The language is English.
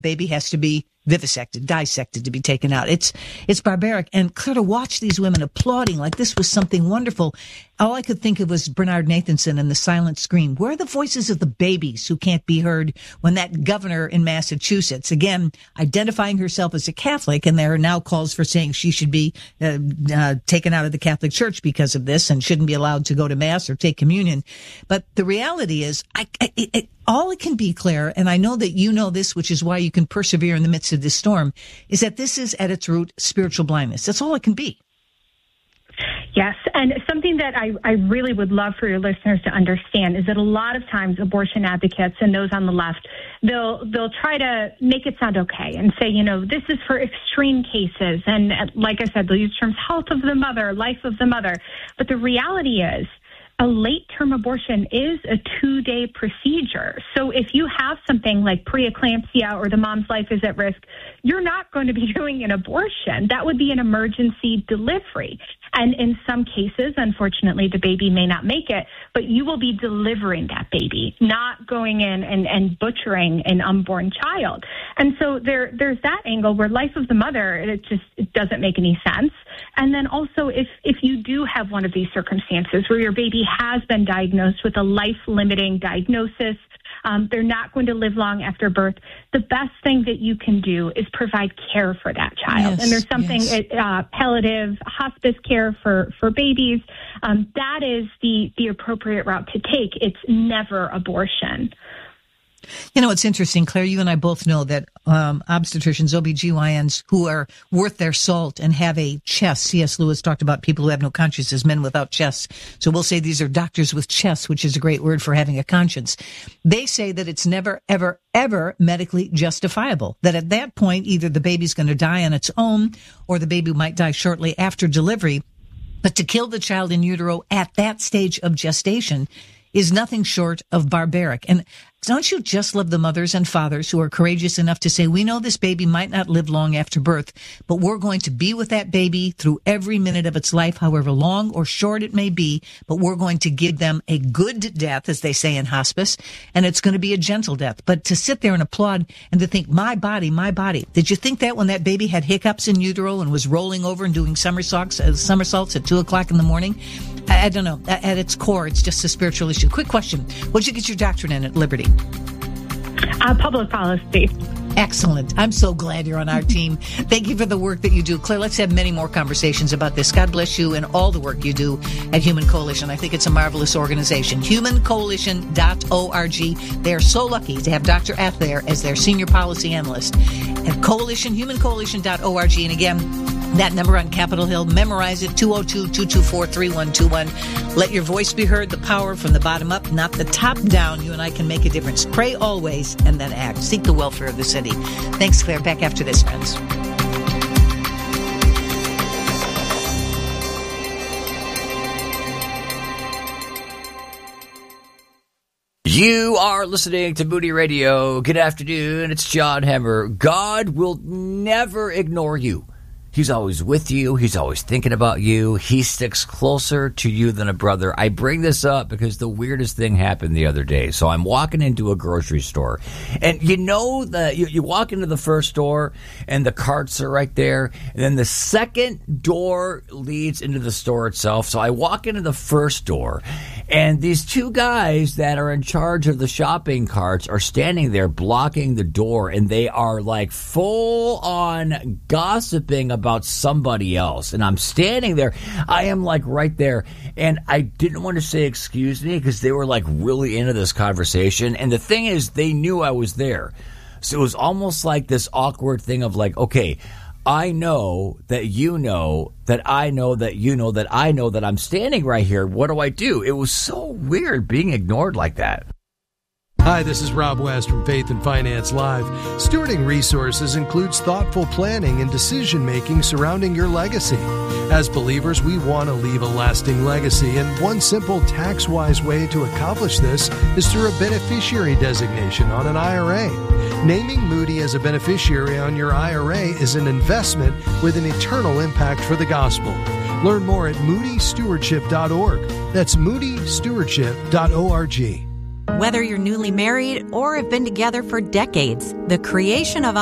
baby has to be vivisected, dissected to be taken out. It's barbaric. And Claire, to watch these women applauding like this was something wonderful. All I could think of was Bernard Nathanson and the silent scream. Where are the voices of the babies who can't be heard when that governor in Massachusetts, again, identifying herself as a Catholic, and there are now calls for saying she should be taken out of the Catholic Church because of this and shouldn't be allowed to go to Mass or take communion. But the reality is, all it can be, Claire, and I know that you know this, which is why you can persevere in the midst of this storm, is that this is at its root spiritual blindness. That's all it can be. Yes, and something that I really would love for your listeners to understand is that a lot of times abortion advocates and those on the left, they'll try to make it sound okay and say, this is for extreme cases. And like I said, they'll use terms health of the mother, life of the mother. But the reality is, a late-term abortion is a 2-day procedure. So if you have something like preeclampsia or the mom's life is at risk, you're not going to be doing an abortion. That would be an emergency delivery. And in some cases, unfortunately, the baby may not make it, but you will be delivering that baby, not going in and butchering an unborn child. And so there's that angle where life of the mother, it doesn't make any sense. And then also, if you do have one of these circumstances where your baby has been diagnosed with a life-limiting diagnosis, they're not going to live long after birth, the best thing that you can do is provide care for that child. Yes, and there's something, palliative hospice care for babies. That is the appropriate route to take. It's never abortion. It's interesting, Claire, you and I both know that obstetricians, OBGYNs who are worth their salt and have a chest. C.S. Lewis talked about people who have no conscience as men without chests. So we'll say these are doctors with chests, which is a great word for having a conscience. They say that it's never, ever, ever medically justifiable. That at that point, either the baby's going to die on its own or the baby might die shortly after delivery. But to kill the child in utero at that stage of gestation is nothing short of barbaric. And don't you just love the mothers and fathers who are courageous enough to say, we know this baby might not live long after birth, but we're going to be with that baby through every minute of its life, however long or short it may be, but we're going to give them a good death, as they say in hospice, and it's going to be a gentle death. But to sit there and applaud and to think, my body, my body. Did you think that when that baby had hiccups in utero and was rolling over and doing somersaults at 2:00 in the morning? I don't know. At its core, it's just a spiritual issue. Quick question. What'd you get your doctorate in at Liberty? Public policy. Excellent. I'm so glad you're on our team. Thank you for the work that you do. Claire, let's have many more conversations about this. God bless you and all the work you do at Human Coalition. I think it's a marvelous organization. HumanCoalition.org. They are so lucky to have Dr. Ath there as their senior policy analyst. At Coalition, HumanCoalition.org. And again, that number on Capitol Hill, memorize it, 202-224-3121. Let your voice be heard, the power from the bottom up, not the top down. You and I can make a difference. Pray always and then act. Seek the welfare of the city. Thanks, Claire. Back after this, friends. You are listening to Moody Radio. Good afternoon. It's John Hemmer. God will never ignore you. He's always with you. He's always thinking about you. He sticks closer to you than a brother. I bring this up because the weirdest thing happened the other day. So I'm walking into a grocery store, and you walk into the first door, and the carts are right there, and then the second door leads into the store itself. So I walk into the first door, and these two guys that are in charge of the shopping carts are standing there blocking the door, and they are like full on gossiping about somebody else. And I'm standing there. I am like right there. And I didn't want to say excuse me because they were like really into this conversation. And the thing is, they knew I was there. So it was almost like this awkward thing of like, okay, I know that you know that I know that you know that I know that I'm standing right here. What do I do? It was so weird being ignored like that. Hi, this is Rob West from Faith and Finance Live. Stewarding resources includes thoughtful planning and decision-making surrounding your legacy. As believers, we want to leave a lasting legacy, and one simple tax-wise way to accomplish this is through a beneficiary designation on an IRA. Naming Moody as a beneficiary on your IRA is an investment with an eternal impact for the gospel. Learn more at moodystewardship.org. That's moodystewardship.org. Whether you're newly married or have been together for decades, the creation of